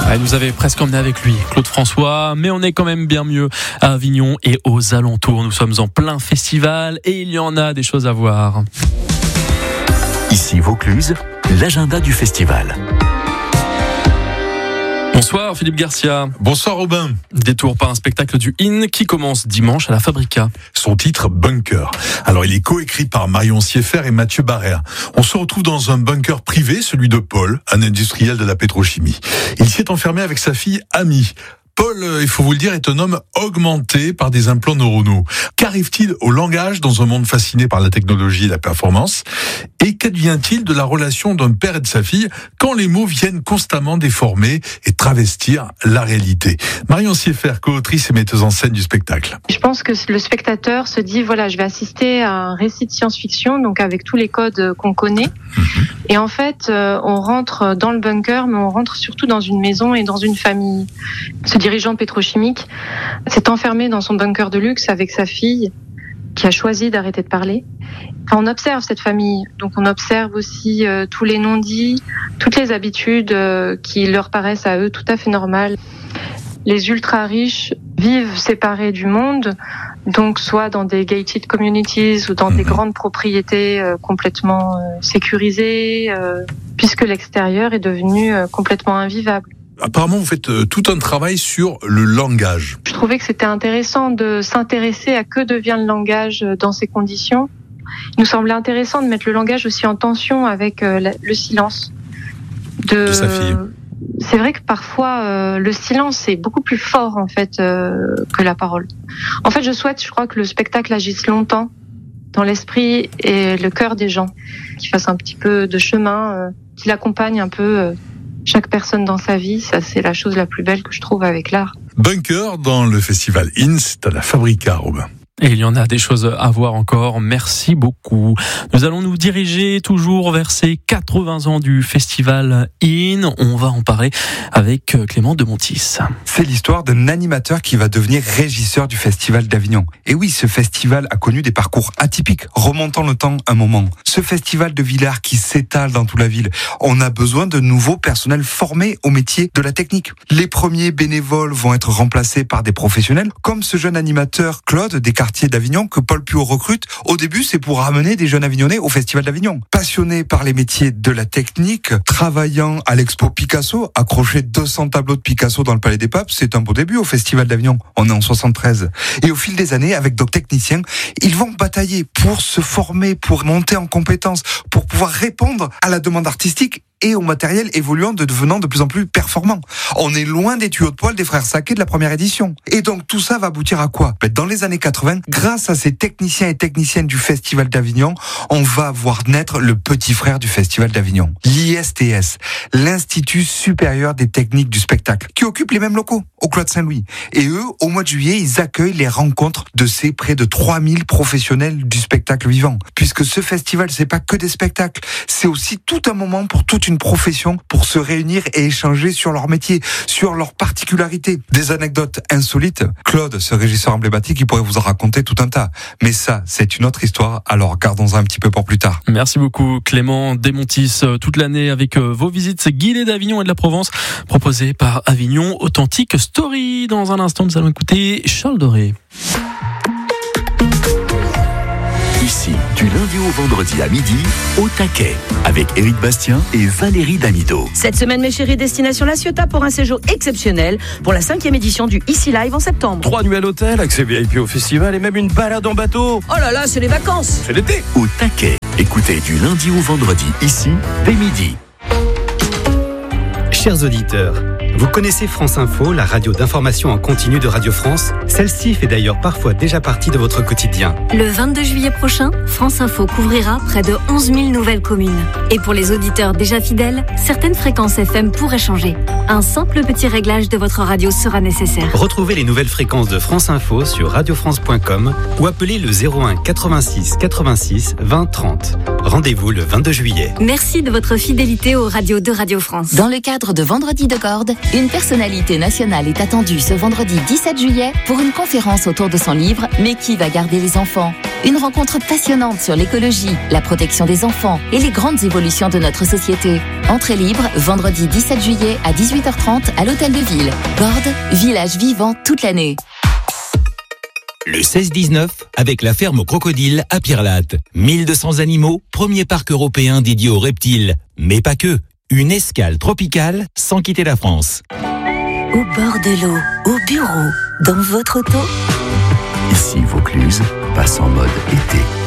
Il nous avait presque emmené avec lui, Claude François, mais on est quand même bien mieux à Avignon et aux alentours. Nous sommes en plein festival et il y en a des choses à voir. Ici Vaucluse, l'agenda du festival. Bonsoir Philippe Garcia. Bonsoir Robin. Détour par un spectacle du IN qui commence dimanche à la Fabrica. Son titre, Bunker. Alors il est coécrit par Marion Sieffert et Mathieu Barrère. On se retrouve dans un bunker privé, celui de Paul, un industriel de la pétrochimie. Il s'y est enfermé avec sa fille Amy. Paul, il faut vous le dire, est un homme augmenté par des implants neuronaux. Qu'arrive-t-il au langage dans un monde fasciné par la technologie et la performance ? Et qu'advient-il de la relation d'un père et de sa fille quand les mots viennent constamment déformer et travestir la réalité ? Marion Sieffert, co-autrice et metteuse en scène du spectacle. Je pense que le spectateur se dit, voilà, je vais assister à un récit de science-fiction, donc avec tous les codes qu'on connaît. Et en fait, on rentre dans le bunker, mais on rentre surtout dans une maison et dans une famille. Ce dirigeant pétrochimique s'est enfermé dans son bunker de luxe avec sa fille qui a choisi d'arrêter de parler. Enfin, on observe cette famille, donc on observe aussi tous les non-dits, toutes les habitudes qui leur paraissent à eux tout à fait normales. Les ultra-riches vivent séparés du monde, donc soit dans des gated communities ou dans des grandes propriétés complètement sécurisées, puisque l'extérieur est devenu complètement invivable. Apparemment, vous faites tout un travail sur le langage. Je trouvais que c'était intéressant de s'intéresser à que devient le langage dans ces conditions. Il nous semblait intéressant de mettre le langage aussi en tension avec le silence de sa fille. C'est vrai que parfois le silence est beaucoup plus fort en fait que la parole. En fait, je crois que le spectacle agisse longtemps dans l'esprit et le cœur des gens, qu'il fasse un petit peu de chemin, qu'il accompagne un peu chaque personne dans sa vie. Ça, c'est la chose la plus belle que je trouve avec l'art. Bunker dans le festival IN, c'est à la Fabrica, Robin. Et il y en a des choses à voir encore. Merci beaucoup. Nous allons nous diriger toujours vers ces 80 ans du festival IN. On va en parler avec Clément de Montis. C'est l'histoire d'un animateur qui va devenir régisseur du festival d'Avignon. Et oui, ce festival a connu des parcours atypiques, remontant le temps un moment. Ce festival de Villars qui s'étale dans toute la ville. On a besoin de nouveaux personnels formés au métier de la technique. Les premiers bénévoles vont être remplacés par des professionnels, comme ce jeune animateur Claude des quartiers d'Avignon que Paul Puot recrute. Au début, c'est pour ramener des jeunes Avignonnais au Festival d'Avignon. Passionné par les métiers de la technique, travaillant à l'expo Picasso, accroché 200 tableaux de Picasso dans le Palais des Papes, c'est un beau début au Festival d'Avignon. On est en 73. Et au fil des années, avec d'autres techniciens, ils vont batailler pour se former, pour monter en compétences, pour pouvoir répondre à la demande artistique et au matériel évoluant, devenant de plus en plus performant. On est loin des tuyaux de poêle des frères Sacquet de la première édition. Et donc tout ça va aboutir à quoi ? Dans les années 80, grâce à ces techniciens et techniciennes du Festival d'Avignon, on va voir naître le petit frère du Festival d'Avignon, l'ISTS, l'Institut supérieur des techniques du spectacle, qui occupe les mêmes locaux au Clos de Saint-Louis. Et eux, au mois de juillet, ils accueillent les rencontres de ces près de 3000 professionnels du spectacle vivant. Puisque ce festival, c'est pas que des spectacles, c'est aussi tout un moment pour toute une profession pour se réunir et échanger sur leur métier, sur leurs particularités. Des anecdotes insolites. Claude, ce régisseur emblématique, il pourrait vous en raconter tout un tas. Mais ça, c'est une autre histoire, alors gardons-en un petit peu pour plus tard. Merci beaucoup Clément Desmontis, toute l'année avec vos visites guidées d'Avignon et de la Provence, proposées par Avignon Authentique Story. Dans un instant, nous allons écouter Charles Doré. Ici, du lundi au vendredi à midi, au taquet, avec Éric Bastien et Valérie Damido. Cette semaine, mes chéris, destination La Ciotat pour un séjour exceptionnel pour la 5e édition du Ici Live en septembre. 3 nuits à l'hôtel, accès VIP au festival et même une balade en bateau. Oh là là, c'est les vacances. C'est l'été. Au taquet, écoutez du lundi au vendredi, ici, dès midi. Chers auditeurs, vous connaissez France Info, la radio d'information en continu de Radio France ? Celle-ci fait d'ailleurs parfois déjà partie de votre quotidien. Le 22 juillet prochain, France Info couvrira près de 11 000 nouvelles communes. Et pour les auditeurs déjà fidèles, certaines fréquences FM pourraient changer. Un simple petit réglage de votre radio sera nécessaire. Retrouvez les nouvelles fréquences de France Info sur radiofrance.com ou appelez le 01 86 86 20 30. Rendez-vous le 22 juillet. Merci de votre fidélité aux radios de Radio France. Dans le cadre de Vendredi de Corde, Une personnalité nationale est attendue ce vendredi 17 juillet pour une conférence autour de son livre « Mais qui va garder les enfants ?» Une rencontre passionnante sur l'écologie, la protection des enfants et les grandes évolutions de notre société. Entrée libre, vendredi 17 juillet à 18h30 à l'Hôtel de Ville. Gordes, village vivant toute l'année. Le 16-19, avec la ferme Crocodile à Pirlate. 1200 animaux, premier parc européen dédié aux reptiles. Mais pas que. Une escale tropicale sans quitter la France. Au bord de l'eau, au bureau, dans votre auto. Ici Vaucluse passe en mode été.